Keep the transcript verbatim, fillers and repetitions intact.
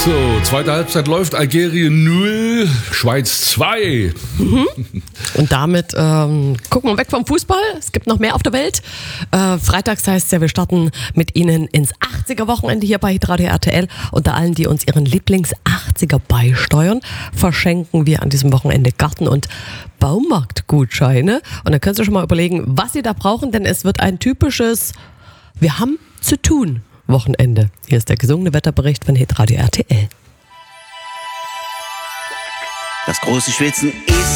So, zweite Halbzeit läuft. Algerien null, Schweiz zwei. Mhm. Und damit ähm, gucken wir weg vom Fußball. Es gibt noch mehr auf der Welt. Äh, freitags heißt es ja, wir starten mit Ihnen ins achtziger-Wochenende hier bei Hitradio R T L. Unter allen, die uns ihren Lieblings-achtziger beisteuern, verschenken wir an diesem Wochenende Garten- und Baumarktgutscheine. Und dann können Sie schon mal überlegen, was Sie da brauchen, denn es wird ein typisches Wir haben zu tun Wochenende. Hier ist der gesungene Wetterbericht von Hitradio R T L. Das große Schwitzen ist